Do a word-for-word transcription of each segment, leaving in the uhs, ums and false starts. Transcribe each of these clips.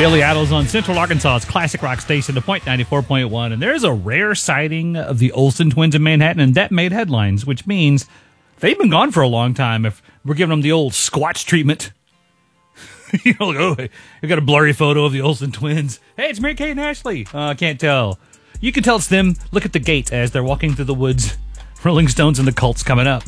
Billy Idol's on Central Arkansas's classic rock station, The Point ninety-four point one, and there's a rare sighting of the Olsen twins in Manhattan, and that made headlines, which means they've been gone for a long time if we're giving them the old Squatch treatment. You know, like, oh, we got a blurry photo of the Olsen twins. Hey, it's Mary Kate and Ashley. Uh, I can't tell. You can tell it's them. Look at the gate as they're walking through the woods. Rolling Stones and the Cults coming up.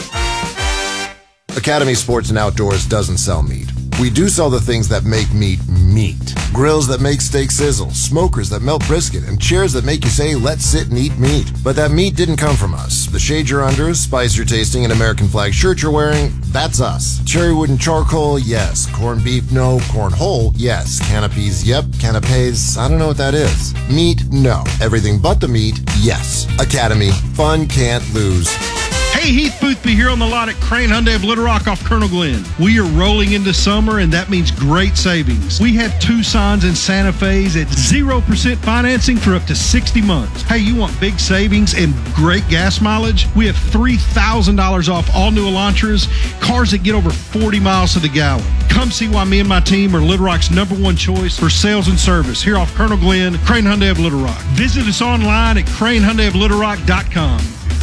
Academy Sports and Outdoors doesn't sell meat. We do sell the things that make meat meat. Grills that make steak sizzle, smokers that melt brisket, and chairs that make you say, let's sit and eat meat. But that meat didn't come from us. The shade you're under, spice you're tasting, and American flag shirt you're wearing, that's us. Cherry wood and charcoal, yes. Corned beef, no. Corn whole, yes. Canopies, yep. Canapes, I don't know what that is. Meat, no. Everything but the meat, yes. Academy, fun can't lose. Hey, Heath Boothby here on the lot at Crane Hyundai of Little Rock off Colonel Glenn. We are rolling into summer, and that means great savings. We have Tucsons and Santa Fe's at zero percent financing for up to sixty months. Hey, you want big savings and great gas mileage? We have three thousand dollars off all new Elantras, cars that get over forty miles to the gallon. Come see why me and my team are Little Rock's number one choice for sales and service here off Colonel Glenn, Crane Hyundai of Little Rock. Visit us online at crane hyundai of little rock dot com.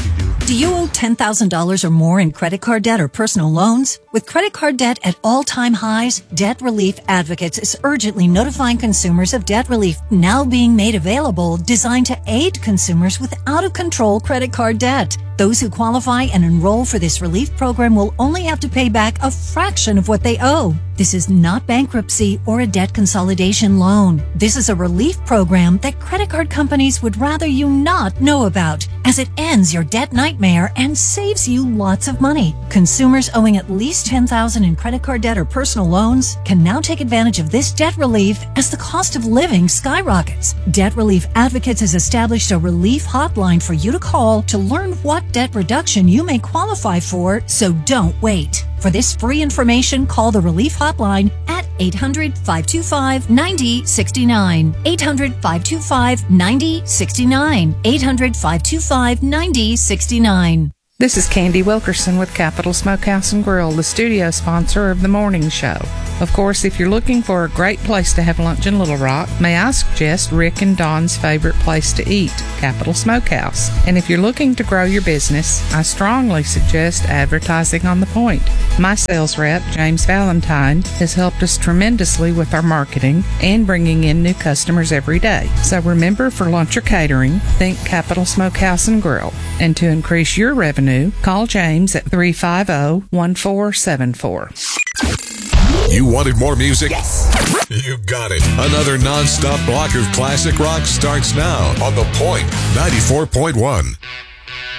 Do you owe ten thousand dollars or more in credit card debt or personal loans? With credit card debt at all-time highs, Debt Relief Advocates is urgently notifying consumers of debt relief now being made available, designed to aid consumers with out-of-control credit card debt. Those who qualify and enroll for this relief program will only have to pay back a fraction of what they owe. This is not bankruptcy or a debt consolidation loan. This is a relief program that credit card companies would rather you not know about, as it ends your debt nightmare and saves you lots of money. Consumers owing at least ten thousand dollars in credit card debt or personal loans can now take advantage of this debt relief as the cost of living skyrockets. Debt Relief Advocates has established a relief hotline for you to call to learn what debt reduction you may qualify for, so don't wait. For this free information, call the Relief Hotline at eight hundred, five two five, nine zero six nine. eight hundred, five two five, nine zero six nine. eight hundred, five two five, nine zero six nine. This is Candy Wilkerson with Capital Smokehouse and Grill, the studio sponsor of the morning show. Of course, if you're looking for a great place to have lunch in Little Rock, may I suggest Rick and Don's favorite place to eat, Capital Smokehouse. And if you're looking to grow your business, I strongly suggest advertising on The Point. My sales rep, James Valentine, has helped us tremendously with our marketing and bringing in new customers every day. So remember, for lunch or catering, think Capital Smokehouse and Grill. And to increase your revenue, call James at three five zero, one four seven four. You wanted more music? Yes. You got it. Another non-stop block of classic rock starts now on The Point ninety-four point one.